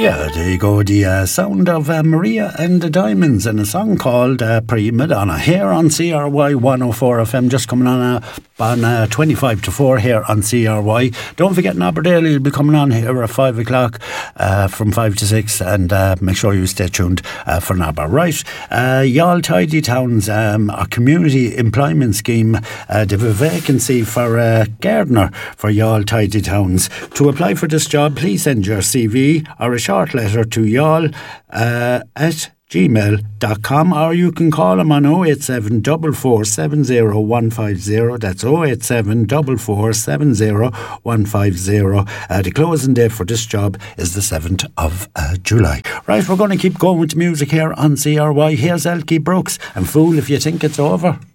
Yeah, there you go, the sound of Maria and the Diamonds and a song called Prima Donna here on CRY 104 FM, just coming on 25 to 4 here on CRY. Don't forget Nobber Daily will be coming on here at 5 o'clock from 5 to 6, and make sure you stay tuned for Nobber. Right, Youghal Tidy Towns, a community employment scheme, they have a vacancy for a gardener for Youghal Tidy Towns. To apply for this job, please send your CV or a short letter to Youghal at gmail.com, or you can call them on 087 4470 150. That's 087 4470 150. The closing date for this job is the 7th of July. Right, we're going to keep going with the music here on CRY. Here's Elkie Brooks and Fool If You Think It's Over.